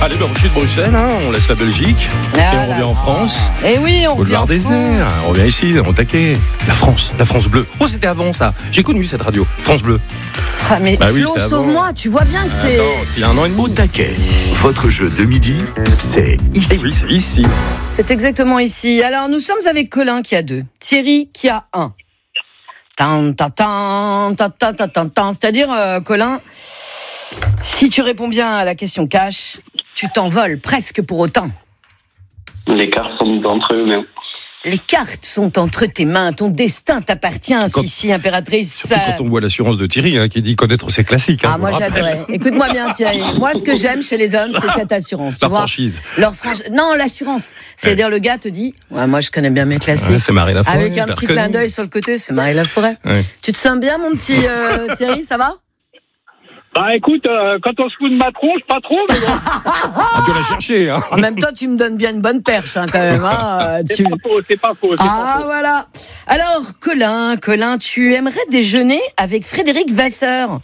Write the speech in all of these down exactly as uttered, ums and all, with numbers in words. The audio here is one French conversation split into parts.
Allez, ben, au-dessus de Bruxelles, hein, on laisse la Belgique ah et on revient en France. Et oui, on Boulevard revient en désert, France. on revient ici, on taquet. La France, la France bleue. Oh, c'était avant ça. J'ai connu cette radio, France Bleue. Ah, mais Bah oui, Flo, c'était avant. sauve-moi, tu vois bien que c'est... Attends, c'est il y a un an et demi. Au taquet, votre jeu de midi, c'est ici. Eh oui, c'est ici. C'est exactement ici. Alors, nous sommes avec Colin qui a deux, Thierry qui a un. Tan, tan, tan, tan, tan, tan, tan, tan. C'est-à-dire, euh, Colin, si tu réponds bien à la question cash, tu t'envoles presque pour autant. Les cartes sont entre eux mêmes. Les cartes sont entre tes mains, ton destin t'appartient, Quand- Sissi impératrice. Surtout quand on voit l'assurance de Thierry, hein, qui dit connaître ses classiques. Hein, Ah, je moi vous le rappelle. j'adorais. Écoute-moi bien, Thierry. Moi, ce que j'aime chez les hommes, c'est cette assurance. Tu La vois franchise. Leur franchise. Non, l'assurance. C'est-à-dire, le gars te dit, ouais, moi je connais bien mes classiques. Ouais, c'est Marie Laforêt. Avec un je l'ai petit reconnu. clin d'œil sur le côté, c'est Marie Laforêt. Ouais. Tu te sens bien, mon petit euh, Thierry, ça va? Bah écoute, euh, quand on se fout de ma tronche, pas trop, mais bon, Ah, tu l'as cherché, hein. En même temps, tu me donnes bien une bonne perche, hein, quand même. Hein, c'est tu... pas faux, c'est pas faux. C'est Ah, pas faux. voilà. Alors, Colin, Colin, tu aimerais déjeuner avec Frédéric Vasseur,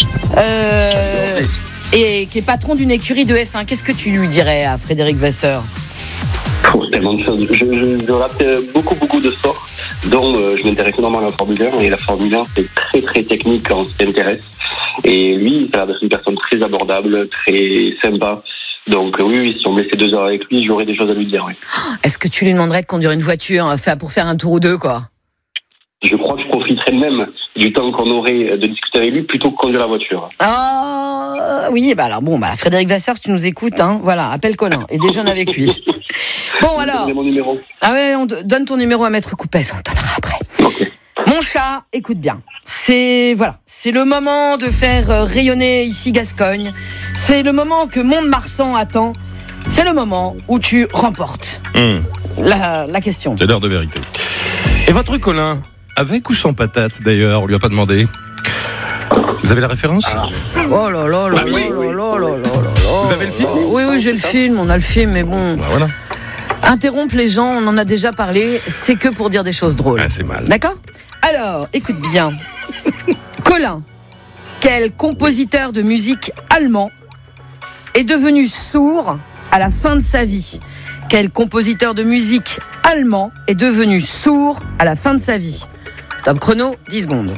euh, et qui est patron d'une écurie de F un. Qu'est-ce que tu lui dirais à Frédéric Vasseur? Pour tellement de choses. Je, je, je rate beaucoup, beaucoup de sports, dont euh, je m'intéresse énormément à la Formule un. Et la Formule un, c'est très, très technique quand on s'y intéresse. Et lui, ça a l'air d'être une personne très abordable, très sympa. Donc euh, oui, oui, si on me laissait deux heures avec lui, j'aurais des choses à lui dire. Oui. Est-ce que tu lui demanderais de conduire une voiture enfin, pour faire un tour ou deux, quoi? Je crois que je profiterais même du temps qu'on aurait de discuter avec lui plutôt que conduire la voiture. Ah, oui, bah alors bon, bah Frédéric Vasseur, si tu nous écoutes, hein, voilà, appelle Colin et déjeune avec lui. Bon, alors. Donnez mon numéro. Ah ouais, on te donne ton numéro à Maître Coupez, on le donnera après. Ok. Mon chat, écoute bien. C'est voilà, c'est le moment de faire euh, rayonner ici Gascogne. C'est le moment que Mont-de-Marsan attend. C'est le moment où tu remportes Hum, la, la question. c'est l'heure de vérité. Et votre Colin, avec ou sans patate d'ailleurs, on lui a pas demandé. Vous avez la référence? Oh là là là Bah oui. là là là là là là. Vous avez le film? Oui, oui, j'ai le film, on a le film, mais bon. Bah voilà. Interrompre les gens, on en a déjà parlé, c'est que pour dire des choses drôles. Ah, c'est mal. D'accord? Alors, écoute bien. Colin, quel compositeur de musique allemand est devenu sourd à la fin de sa vie? Quel compositeur de musique allemand est devenu sourd à la fin de sa vie? Top chrono, dix secondes.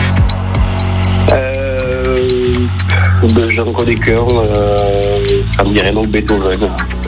Euh, Jean-Claude Descœurs, euh, ça me dirait donc Beethoven.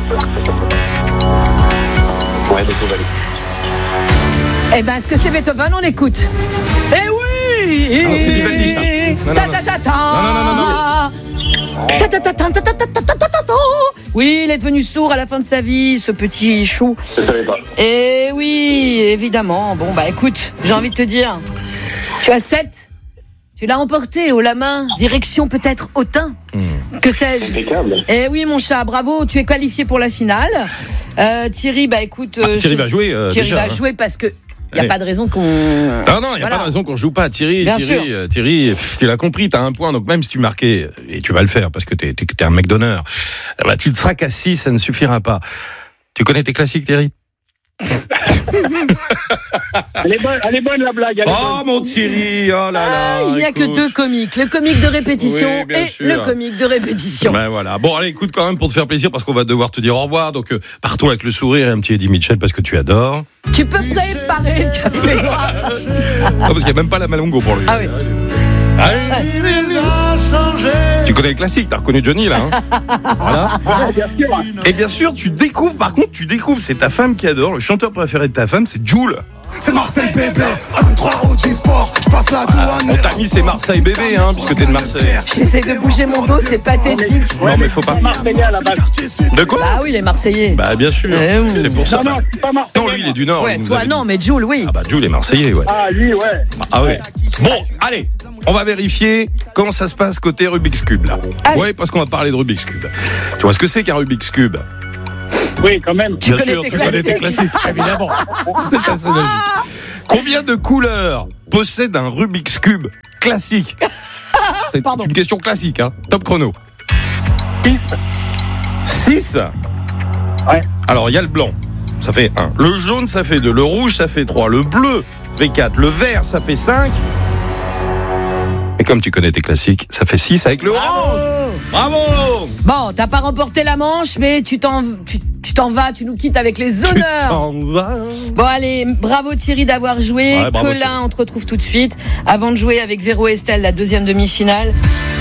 Ouais, Beethoven. Eh ben, est-ce que c'est Beethoven? On l'écoute. Eh oui! Ah, c'est Vivaldi, ça. Non, non, Ta non. ta ta ta. Non, non, non, non, Ta ta ta ta ta ta ta ta ta ta ta. Oui, il est devenu sourd à la fin de sa vie, ce petit chou. Je savais pas. Eh oui, évidemment. Bon, bah écoute, j'ai envie de te dire, tu as sept. Tu l'as emporté haut la main, direction peut-être Autun. Mmh. Que sais-je? Impeccable. Eh oui, mon chat, bravo, tu es qualifié pour la finale. Euh, Thierry, bah écoute. Ah, euh, Thierry je- va jouer. euh, Thierry déjà, va hein. jouer parce que il n'y a Allez. pas de raison qu'on. Non, non, il n'y a Voilà. pas de raison qu'on joue pas. Thierry, Bien Thierry, sûr. euh, Thierry, pff, tu l'as compris, tu as un point, donc même si tu marquais, et tu vas le faire parce que tu es un mec d'honneur, eh ben, tu ne seras qu'à six, ça ne suffira pas. Tu connais tes classiques, Thierry? Elle est bonne, elle est bonne la blague. Elle est Oh bonne. mon Thierry, oh là là. Ah, il n'y a que écoute. deux comiques, le comique de répétition Oui, bien et sûr. le comique de répétition. Ben voilà. Bon, allez, écoute quand même pour te faire plaisir parce qu'on va devoir te dire au revoir. Donc, euh, partons avec le sourire et un petit Eddie Mitchell parce que tu adores. Tu peux préparer le café noir. Non, parce qu'il n'y a même pas la Malongo pour lui. Ah oui. Tu connais les classiques, t'as reconnu Johnny là. Hein voilà. Ah, bien sûr. Et bien sûr, tu découvres, par contre, tu découvres, c'est ta femme qui adore. Le chanteur préféré de ta femme, c'est Jul. C'est Marseille bébé, un trois O G Sport, je passe la douane. On t'a mis c'est Marseille bébé, hein, puisque t'es de Marseille. J'essaie de bouger mon dos, c'est pathétique. Non, mais faut pas. Marseillais à la base. De quoi? Bah oui, les Marseillais. Bah, bien sûr. Eh oui. C'est pour ça. Non, non, je suis pas Marseillais. Non, lui, il est du Nord. Ouais, il nous toi avait non, dit. mais Jules, oui. Ah, bah, Jul est Marseillais, ouais. Ah, lui, ouais. Ah, ouais. Bon, allez, on va vérifier comment ça se passe côté Rubik's Cube, là. Allez. Ouais, parce qu'on va parler de Rubik's Cube. Tu vois ce que c'est qu'un Rubik's Cube? Oui, quand même. Tu Bien connais sûr, tes tu connais tes classiques. classiques, évidemment. C'est assez logique. Combien de couleurs possède un Rubik's Cube classique? C'est Pardon. une question classique, hein. Top chrono. Six. six. Ouais. Alors, il y a le blanc, ça fait un. Le jaune, ça fait deux. Le rouge, ça fait trois. Le bleu fait quatre. Le vert, ça fait cinq. Et comme tu connais tes classiques, ça fait six avec le orange. Bravo. Bon, t'as pas remporté la manche, mais tu t'en, tu, tu t'en vas, tu nous quittes avec les honneurs. Tu t'en vas. Bon allez, bravo Thierry d'avoir joué. Ouais, bravo, Colin, Thierry. on te retrouve tout de suite. Avant de jouer avec Véro Estelle, la deuxième demi-finale.